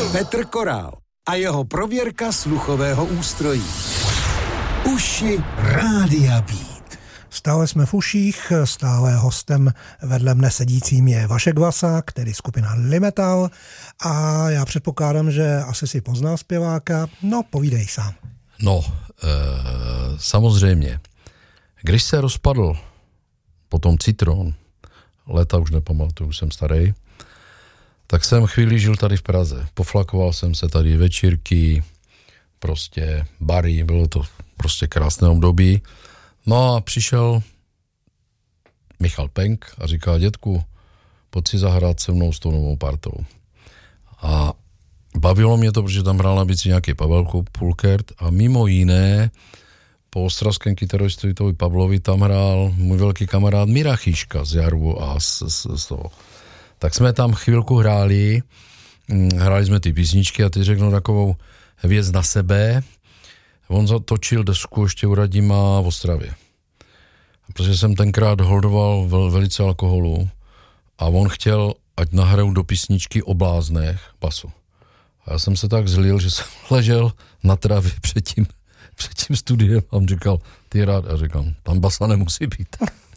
Petr Korál a jeho prověrka sluchového ústrojí. Uši Rádia Beat. Stále jsme v uších, stále hostem vedle mne sedícím je Vašek Vasák, tedy skupina Limetal, a já předpokládám, že asi si poznal zpěváka. No, povídej sám. No, samozřejmě. Když se rozpadl potom Citron, léta už nepamatuju, už jsem starý, tak jsem chvíli žil tady v Praze. Poflakoval jsem se tady večírky, prostě bary, bylo to prostě krásné období. No a přišel Michal Penk a říká, dědku, pojď si zahrát se mnou s tou novou partou. A bavilo mě to, protože tam hrál na bicí nějaký Pavel Pulkert a mimo jiné po ostravském kytaristovi Pavlovi tam hrál můj velký kamarád Mira Chyška z Jarvu a z toho. Tak jsme tam chvilku hráli jsme ty písničky a ty řeknou takovou věc na sebe. On zatočil desku ještě u Radima v Ostravě. Protože jsem tenkrát holdoval velice alkoholu a on chtěl, ať nahraju do písničky o bláznech basu. A já jsem se tak zlil, že jsem ležel na trávě před tím studiem a on říkal, ty rád, a říkám, tam basa nemusí být.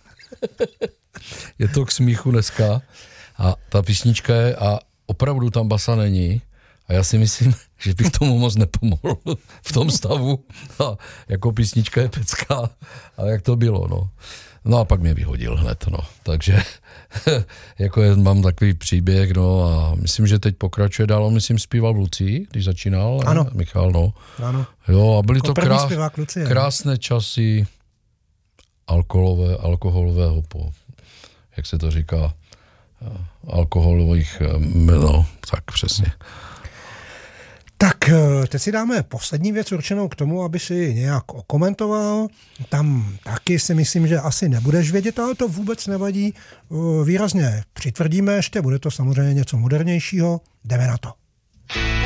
Je to k smíchu dneska a ta písnička je a opravdu tam basa není a já si myslím, že bych tomu moc nepomohl v tom stavu a jako písnička je pecká a jak to bylo, no. No a pak mě vyhodil hned, no. Takže jako mám takový příběh, no a myslím, že teď pokračuje dál. On myslím zpíval v Lucii, když začínal. Ano. Michal, no. Ano. Jo, a byly jako to krásné časy alkoholového, jak se to říká, alkoholových, no, tak přesně. Tak teď si dáme poslední věc určenou k tomu, aby si nějak okomentoval. Tam taky si myslím, že asi nebudeš vědět, ale to vůbec nevadí. Výrazně přitvrdíme ještě, bude to samozřejmě něco modernějšího. Jdeme na to.